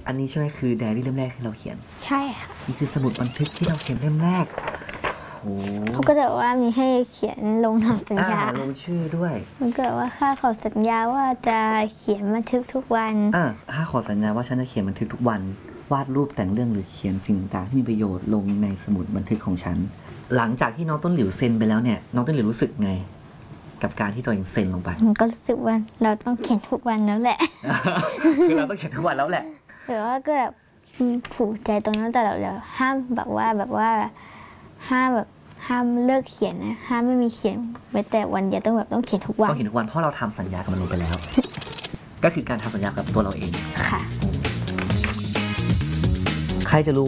อันนี้ใช่ไหมคือไดอารี่เล่มแรกที่เราเขียนใช่ค่ะนี่คือสมุดบันทึกที่เราเขียนเล่มแรกโอ้เขาก็จะบอกว่ามีให้เขียนลงนามสัญญาลงชื่อด้วยมันก็ว่าข้าขอสัญญาว่าจะเขียนบันทึกทุกวันข้าขอสัญญาว่าฉันจะเขียนบันทึกทุกวันวาดรูปแต่งเรื่องหรือเขียนสิ่งต่างๆที่มีประโยชน์ลงในสมุดบันทึกของฉันหลังจากที่น้องต้นหลิวเซ็นไปแล้วเนี่ยน้องต้นหลิวรู้สึกไงกับการที่ตัวเองเซ็นลงไปมันก็รู้สึกว่าเราต้องเขียนทุกวันแล้วแหละคือเราต้องเขียนทุกวันแล้วแหละแต่ว่าก็แบบผูกใจตรงนั้นแต่เราห้ามแบบว่าห้ามเลิกเขียนนะห้ามไม่มีเขียนไว้แต่วันเดียวต้องเขียนทุกวันต้องเขียนทุกวันเพราะเราทำสัญญากับมันลงไปแล้ว ก็คือการทำสัญญากับตัวเราเองค่ะใครจะรู้